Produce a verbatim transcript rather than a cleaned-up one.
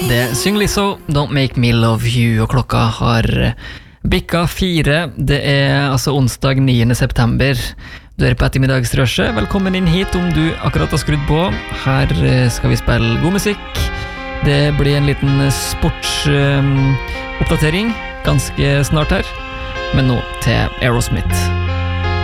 Det synger Lizzo, Don't Make Me Love You, og klokka har bikka fire. Det er altså onsdag niende september. Du er på ettermiddagsrøsje. Velkommen inn hit om du akkurat har skrudd på. Her skal vi spille god musikk. Det blir en liten sportsoppdatering um, ganske snart her. Men nå til Aerosmith.